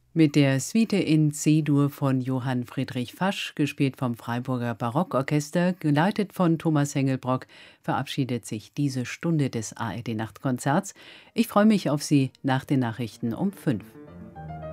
Mit der Suite in C-Dur von Johann Friedrich Fasch, gespielt vom Freiburger Barockorchester, geleitet von Thomas Hengelbrock, verabschiedet sich diese Stunde des ARD-Nachtkonzerts. Ich freue mich auf Sie nach den Nachrichten um 5.